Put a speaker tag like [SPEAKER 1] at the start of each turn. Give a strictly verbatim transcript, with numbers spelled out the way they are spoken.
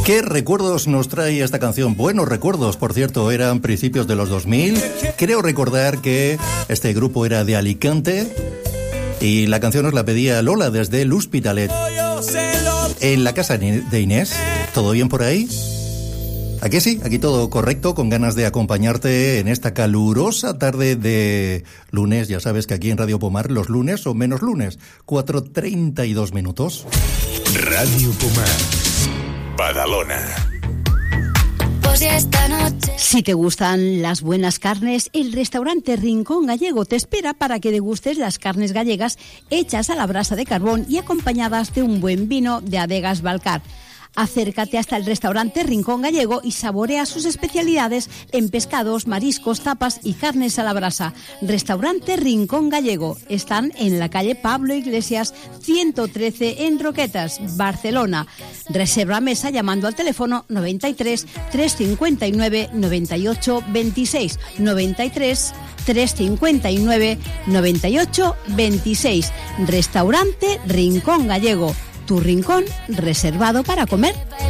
[SPEAKER 1] ¿Qué recuerdos nos trae esta canción? Buenos recuerdos, por cierto, eran principios de los dos mil. Creo recordar que este grupo era de Alicante y la canción nos la pedía Lola desde el Hospitalet. En la casa de Inés, ¿todo bien por ahí? Aquí sí, aquí todo correcto, con ganas de acompañarte en esta calurosa tarde de lunes. Ya sabes que aquí en Radio Pomar los lunes son menos lunes, cuatro treinta y dos minutos.
[SPEAKER 2] Radio Pomar, Badalona.
[SPEAKER 3] Si te gustan las buenas carnes, el restaurante Rincón Gallego te espera para que degustes las carnes gallegas hechas a la brasa de carbón y acompañadas de un buen vino de Adegas Balcar. Acércate hasta el restaurante Rincón Gallego y saborea sus especialidades en pescados, mariscos, tapas y carnes a la brasa. Restaurante Rincón Gallego. Están en la calle Pablo Iglesias ciento trece en Roquetas, Barcelona. Reserva mesa llamando al teléfono noventa y tres, trescientos cincuenta y nueve, noventa y ocho veintiséis, noventa y tres, trescientos cincuenta y nueve, noventa y ocho veintiséis. Restaurante Rincón Gallego. Tu rincón reservado para comer.